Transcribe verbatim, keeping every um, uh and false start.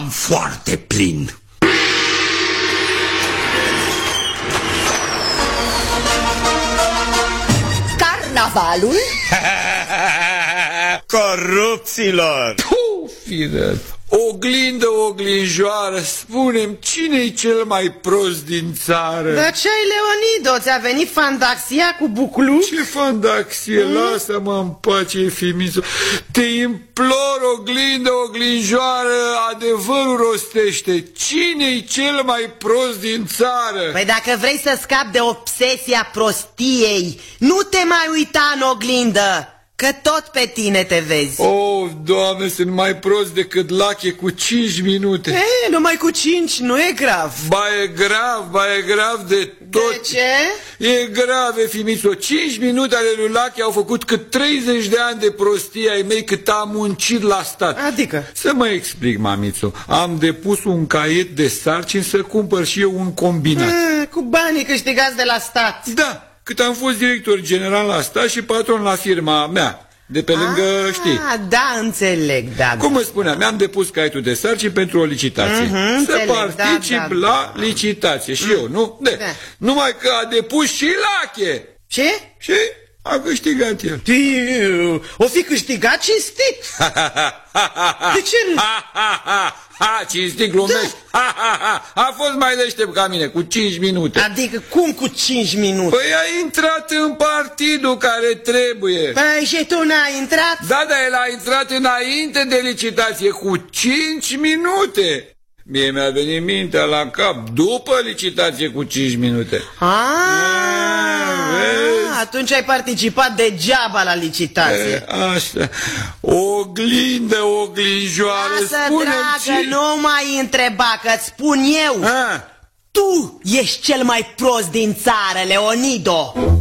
am foarte plin. Carnavalul? Corupților! Puh, fidel! Oglindă, oglinjoară, spune-mi, cine-i cel mai prost din țară? Dar ce-ai, Leonido? Ți-a venit fandaxia cu buclu? Ce fandaxie? Mm? Lasă-mă în pace, Fimițu. Te implor, oglindă, oglinjoară, adevărul rostește. Cine-i cel mai prost din țară? Păi dacă vrei să scapi de obsesia prostiei, nu te mai uita în oglindă, că tot pe tine te vezi. Oh, Doamne, sunt mai prost decât Lache cu cinci minute. E, numai cu cinci, nu e grav. Ba e grav, ba e grav de tot. De ce? E grav, Efimițo. Cinci minute ale lui Lache au făcut cât treizeci de ani de prostie ai mei cât am muncit la stat. Adică? Să mă explic, mamițo. Am depus un caiet de sarcini să cumpăr și eu un combinat. A, cu banii câștigați de la stat. Da. Cât am fost director general la stat și patron la firma mea, de pe lângă, ah, știi. Da, înțeleg, da. Cum da. îți spuneam, mi-am depus caietul de sarcini pentru o licitație. Mm-hmm, să înțeleg, particip da, da, la da. licitație. Și mm. eu, nu? De. Da. Numai că a depus și Lache. Ce? Și a câștigat el. Tiu, o fi câștigat cinstit. De ce nu? Ha, cinstit, glumești. Da. Ha, ha, ha. A fost mai deștept ca mine, cu cinci minute. Adică cum cu cinci minute? Păi a intrat în partidul care trebuie. Păi și tu n-ai intrat? Da, dar el a intrat înainte de licitație, cu cinci minute. Mie mi-a venit mintea la cap după licitație cu cinci minute. Ah, atunci ai participat degeaba la licitație. E, asta. Oglindă, oglinjoară, Lasă, spune-mi dragă, ce... nu mai întreba, că-ți spun eu. A? Tu ești cel mai prost din țară, Leonido.